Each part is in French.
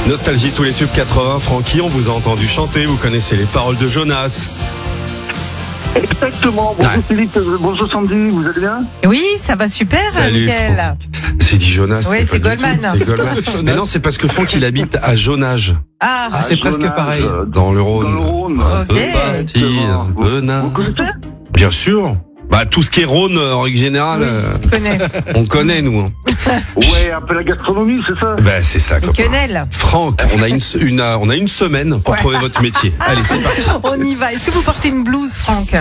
Nostalgie, tous les tubes 80. Francky, on vous a entendu chanter, vous connaissez les paroles de Jonas. Exactement. Bonjour Philippe, bonjour Sandy, vous allez bien? Oui, ça va super, Salut, Mickaël. Franck. C'est dit Jonas. Oui, c'est pas du Goldman. tout. C'est Goldman. Mais non, c'est parce que Franck, il habite à Jonage, Ah, C'est presque Jonas, pareil. dans le Rhône. Dans le Rhône. Ok. Vous connaissez? Bien sûr. Bah, tout ce qui est Rhône, en règle générale, je connais. on connaît, nous. Hein. Ouais, un peu la gastronomie, c'est ça? Bah, c'est ça, copain. Quenelle. Franck, on a une semaine pour trouver votre métier. Allez, c'est parti. On y va. Est-ce que vous portez une blouse, Franck?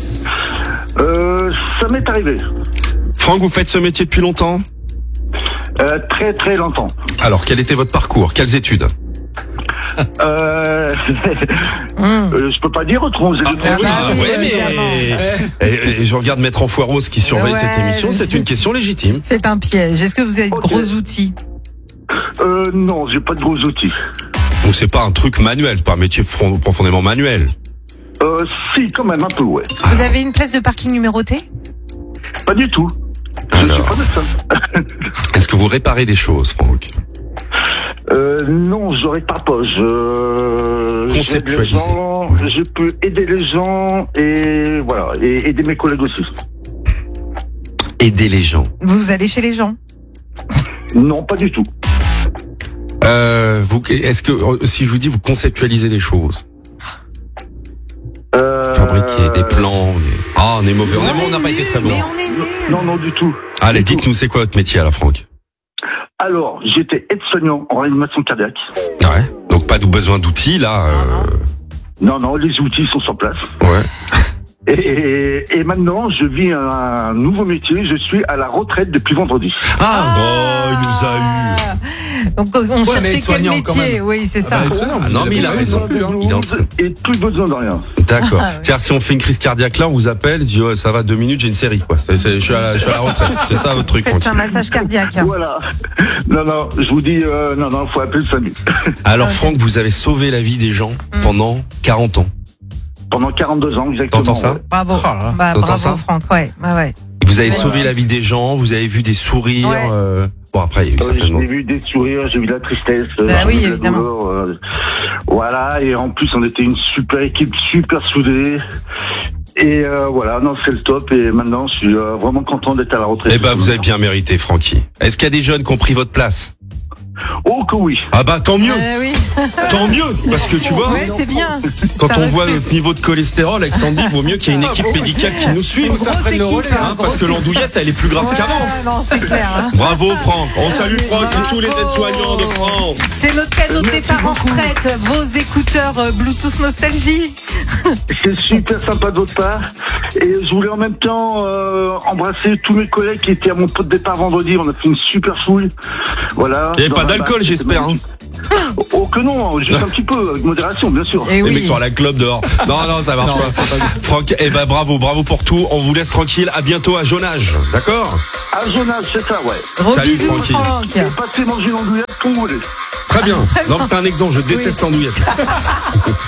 Ça m'est arrivé. Franck, vous faites ce métier depuis longtemps? Très très longtemps. Alors, quel était votre parcours? Quelles études? Je peux pas dire autrement. J'ai des problèmes. bah oui, ouais, mais et je regarde Maître Enfoiros qui surveille Ouais, cette émission. C'est une question légitime. C'est un piège. Est-ce que vous avez de Ok. gros outils? Non, j'ai pas de gros outils. Donc c'est pas un truc manuel, c'est pas un métier profondément manuel. Si, quand même, un peu, ouais. Vous avez une place de parking numérotée? Pas du tout. Je suis Alors, pas médecin. est-ce que vous réparez des choses, Franck? Non, je répare pas. J'aide les gens, Ouais. je peux aider les gens et voilà, et aider mes collègues aussi. Aider les gens. Vous allez chez les gens? Non, pas du tout. Est-ce que si je vous dis vous conceptualisez des choses, fabriquer des plans, on est mauvais, on n'a pas été très bon. Mais on est nuls. Non, du tout. Allez, dites-nous c'est quoi votre métier, là, Franck? Alors, j'étais aide-soignant en réanimation cardiaque. Ouais. Donc pas de besoin d'outils là. Non, les outils sont sur place. Ouais. Et maintenant, je vis un nouveau métier. Je suis à la retraite depuis vendredi. Il nous a eu. Donc on mais cherchait quel aide-soignant, quand métier? même. Oui, c'est Ah ça. bah, excellent, Ah non, mais il a raison. Il est en train. Et plus besoin de rien. D'accord. Ah, ouais. C'est-à-dire si on fait une crise cardiaque là, on vous appelle, dit ouais, ça va 2 minutes, j'ai une série quoi. Je suis à la retraite. C'est ça votre truc, Faites Franck. un massage cardiaque. Voilà. Non, je vous dis, non, faut appeler le SAMU. Alors Franck, vous avez sauvé la vie des gens pendant 40 ans. Pendant 42 ans, exactement. T'entends ça? Ouais. Bravo. Ah là. Bah, T'entends bravo, ça Franck. Ouais. Vous avez sauvé la vie des gens, vous avez vu des sourires. Ouais. Bon après, il y a eu certainement. J'ai vu des sourires, j'ai vu la tristesse, Bah j'ai oui, vu la évidemment. douleur, voilà, et en plus on était une super équipe, super soudée. Et voilà, non, c'est le top. Et maintenant, je suis vraiment content d'être à la retraite. Eh ben, vous avez bien mérité, Francky. Est-ce qu'il y a des jeunes qui ont pris votre place? Oh que oui. Ah bah tant mieux, Oui. tant mieux, parce que tu vois, Ouais, c'est bien. quand Ça on voit recrute. notre niveau de cholestérol avec Sandy, il vaut mieux qu'il y ait une équipe médicale qui nous suive, Grosse prenne le équipe, relais, hein, parce que grosse l'andouillette, elle est plus grasse équipe. qu'avant. Ouais, non, c'est clair. Hein. Bravo Franck, on salue Franck et tous les Bravo. aides-soignants de France. C'est notre cadeau de départ en retraite. Vos écouteurs Bluetooth Nostalgie. C'est super sympa de votre part. Et je voulais en même temps embrasser tous mes collègues qui étaient à mon pot de départ vendredi. On a fait une super fouille. Voilà. Il n'y avait Dans pas la d'alcool, base, j'espère. Hein. Oh que non, juste un petit peu, avec modération, bien sûr. Et Les mecs oui. sont à la club dehors. Non, ça marche pas. Franck, eh ben bravo pour tout. On vous laisse tranquille. À bientôt à Jonage. D'accord? À Jonas, c'est ça, ouais. Gros Salut, bisous, Francky. Franck. Et passez manger l'andouillette comme vous voulez. Très bien. Non, c'est un exemple. Je déteste l'andouillette.